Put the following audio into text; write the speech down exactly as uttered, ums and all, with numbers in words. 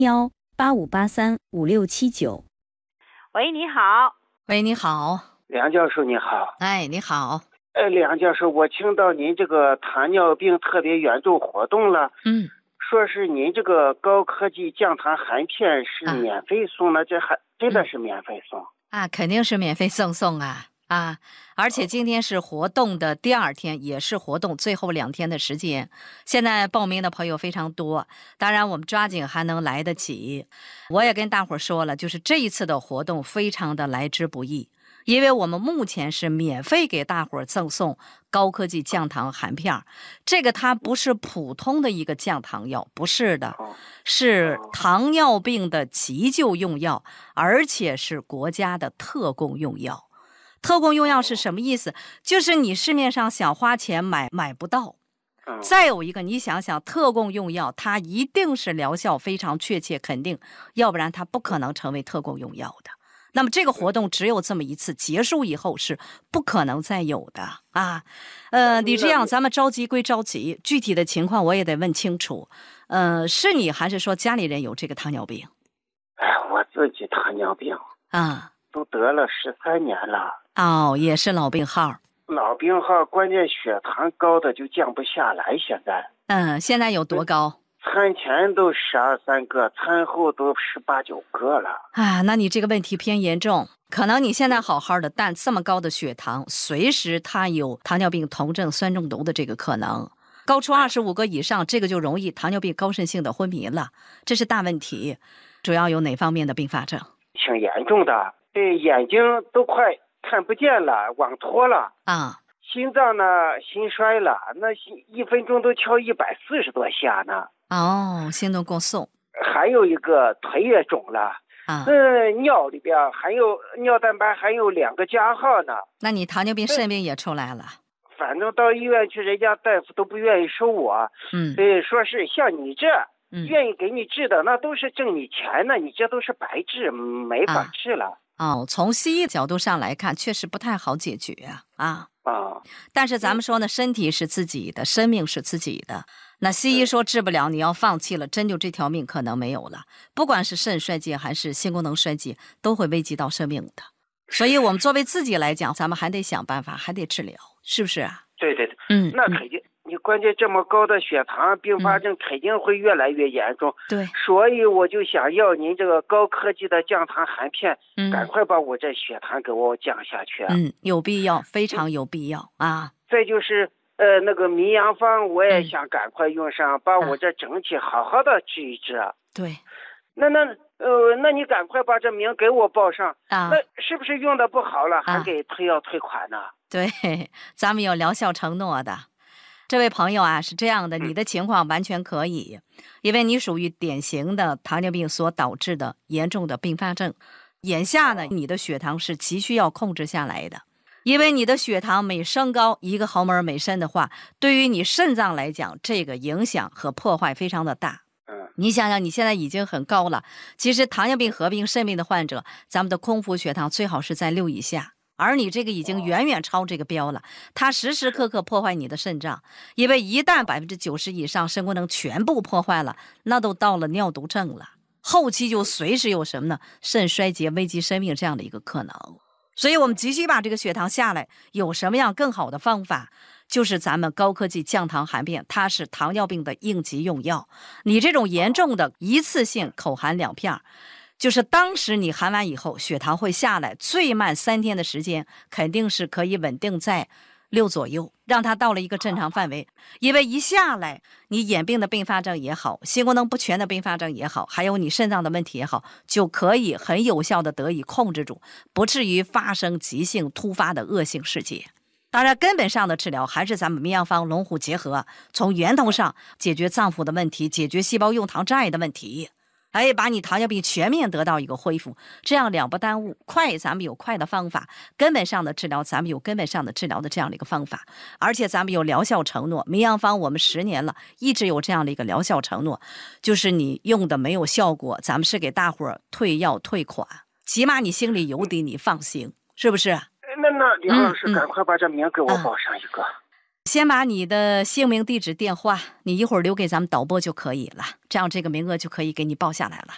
幺八五八三五六七九。 喂，你好。 喂，你好。 梁教授你好。 哎，你好。 呃，梁教授，我听到您这个糖尿病特别严重活动了， 嗯， 说是您这个高科技降糖含片是免费送的，啊、这还真的是免费送啊？肯定是免费赠送啊啊！而且今天是活动的第二天，也是活动最后两天的时间。现在报名的朋友非常多，当然我们抓紧还能来得及。我也跟大伙儿说了，就是这一次的活动非常的来之不易。因为我们目前是免费给大伙儿赠送高科技降糖含片，这个它不是普通的一个降糖药，不是的，是糖尿病的急救用药，而且是国家的特供用药。特供用药是什么意思？就是你市面上想花钱买买不到。再有一个，你想想，特供用药它一定是疗效非常确切肯定，要不然它不可能成为特供用药的。那么这个活动只有这么一次，结束以后是不可能再有的啊。呃，你这样咱们着急归着急，具体的情况我也得问清楚。呃，是你还是说家里人有这个糖尿病？ 哎，我自己糖尿病啊， 都得了十三年了。 哦，也是老病号。 老病号，关键血糖高的就降不下来。现在， 嗯，现在有多高？ 餐前都十二三个，餐后都十八九个了啊！那你这个问题偏严重，可能你现在好好的，但这么高的血糖，随时它有糖尿病酮症酸中毒的这个可能。高出二十五个以上，这个就容易糖尿病高渗性的昏迷了，这是大问题。主要有哪方面的并发症？ 挺严重的，对，眼睛都快看不见了，网脱了啊。 心脏呢，心衰了，那心一分钟都敲一百四十多下呢。 哦，心动过速。 还有一个腿也肿了啊， 嗯，尿里边还有尿蛋白还有两个加号呢。 那你糖尿病肾病也出来了？ 反正到医院去，人家大夫都不愿意收我。 嗯， 对，说是像你这、 嗯、 愿意给你治的，那都是挣你钱呢，你这都是白治，没法治了。 啊、哦，从西医角度上来看，确实不太好解决啊啊！ 但是咱们说呢，身体是自己的，生命是自己的。那西医说治不了，你要放弃了，真就这条命可能没有了。不管是肾衰竭还是心功能衰竭，都会危及到生命的。所以我们作为自己来讲，咱们还得想办法，还得治疗，是不是啊？ 对对对， 嗯， 那肯定。嗯你关键这么高的血糖并发症肯定会越来越严重， 嗯、对， 所以我就想要您这个高科技的降糖含片， 嗯， 赶快把我这血糖给我降下去。 嗯，有必要，非常有必要啊。 再就是呃那个迷阳方，我也想赶快用上，嗯、把我这整体好好的治一治。 啊、对， 那那呃，那你赶快把这名给我报上啊！ 那是不是用的不好了，还给退要退款呢？啊、 对，咱们有疗效承诺的。这位朋友啊，是这样的，你的情况完全可以，因为你属于典型的糖尿病所导致的严重的并发症。眼下呢，你的血糖是急需要控制下来的，因为你的血糖每升高一个毫摩每升的话，对于你肾脏来讲，这个影响和破坏非常的大。你想想，你现在已经很高了，其实糖尿病合并肾病的患者，咱们的空腹血糖最好是在六以下。而你这个已经远远超这个标了，它时时刻刻破坏你的肾脏，因为一旦百分之九十以上肾功能全部破坏了，那都到了尿毒症了，后期就随时有什么呢？肾衰竭危及生命这样的一个可能。所以我们急需把这个血糖下来，有什么样更好的方法？就是咱们高科技降糖含片，它是糖尿病的应急用药。你这种严重的一次性口含两片，就是当时你含完以后，血糖会下来，最慢三天的时间，肯定是可以稳定在六左右，让它到了一个正常范围。因为一下来，你眼病的并发症也好，心功能不全的并发症也好，还有你肾脏的问题也好，就可以很有效的得以控制住，不至于发生急性突发的恶性事件。当然，根本上的治疗还是咱们民药方龙虎结合，从源头上解决脏腑的问题，解决细胞用糖障碍的问题。哎，把你糖尿病全面得到一个恢复，这样两不耽误。快，咱们有快的方法；根本上的治疗，咱们有根本上的治疗的这样的一个方法。而且咱们有疗效承诺，民药方我们十年了，一直有这样的一个疗效承诺，就是你用的没有效果，咱们是给大伙儿退药退款，起码你心里有底，你放心，是不是？ 那那李老师，赶快把这名给我报上一个。 嗯嗯先把你的姓名、地址、电话，你一会儿留给咱们导播就可以了，这样这个名额就可以给你报下来了。